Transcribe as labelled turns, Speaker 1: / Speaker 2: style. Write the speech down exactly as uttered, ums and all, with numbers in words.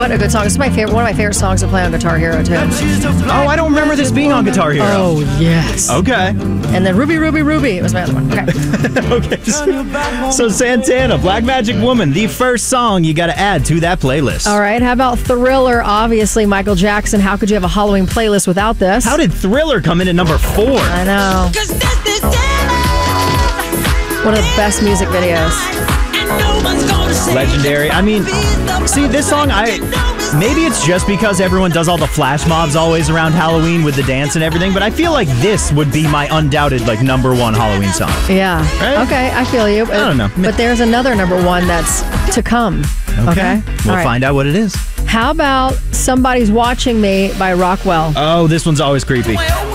Speaker 1: What a good song. It's my favorite. One of my favorite songs to play on Guitar Hero, too.
Speaker 2: Oh, I don't remember this being on Guitar Hero.
Speaker 1: Oh, yes.
Speaker 2: Okay.
Speaker 1: And then Ruby, Ruby, Ruby. It was my other one. Okay.
Speaker 2: Okay. So, so Santana, Black Magic Woman, the first song you got to add to that playlist.
Speaker 1: All right. How about Thriller? Obviously, Michael Jackson. How could you have a Halloween playlist without this?
Speaker 2: How did Thriller come in at number four?
Speaker 1: I know. One of the best music videos.
Speaker 2: Legendary. I mean, see, this song, I maybe it's just because everyone does all the flash mobs always around Halloween with the dance and everything, but I feel like this would be my undoubted, like, number one Halloween song.
Speaker 1: Yeah.
Speaker 2: Right?
Speaker 1: Okay, I feel you.
Speaker 2: I don't know.
Speaker 1: But there's another number one that's to come. Okay. okay?
Speaker 2: We'll
Speaker 1: right.
Speaker 2: find out what it is.
Speaker 1: How about Somebody's Watching Me by Rockwell?
Speaker 2: Oh, this one's always creepy.